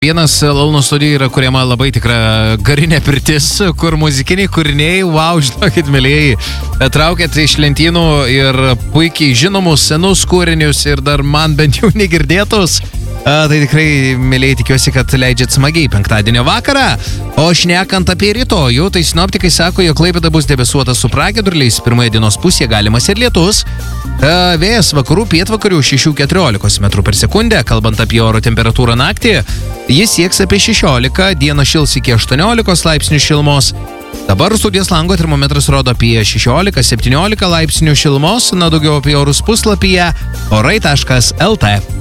Vienas Launo studijų yra kuriama labai tikra garinė pirtis, kur muzikiniai kūriniai, žinokit, mėlėjai, traukėt iš lentynų ir puikiai žinomus senus kūrinius ir dar man bent jau negirdėtus. Tai tikrai, mėlėjai, tikiuosi, kad leidžiat smagiai penktadienio vakarą. O šnekant apie rytojų, tai sinoptikai sako, jog Klaipėda bus debesuota su pragiedruliais, pirmoje dienos pusėje galimas ir lietus. Vėjas vakarų pietvakarių 6–14 metrų per sekundę, kalbant apie oro temperatūrą naktį, jis sieks apie 16, dieną šils iki 18 laipsnių šilumos. Dabar studijos lango termometras rodo apie 16–17 laipsnių šilumos, daugiau apie orus puslapyje orai.lt.